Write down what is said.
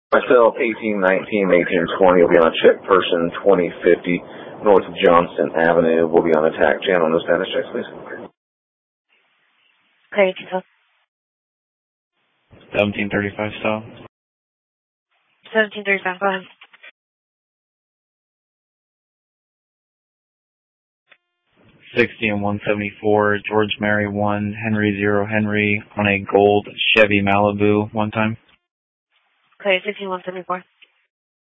Myself, 1819, 1820 will be on check person 2050 North Johnston Avenue. We'll be on attack channel. No status checks, please. Okay, details. 1735 style. 1735, go ahead. 60 and 174, George Mary 1, Henry 0 Henry on a gold Chevy Malibu one time. Okay, 16174.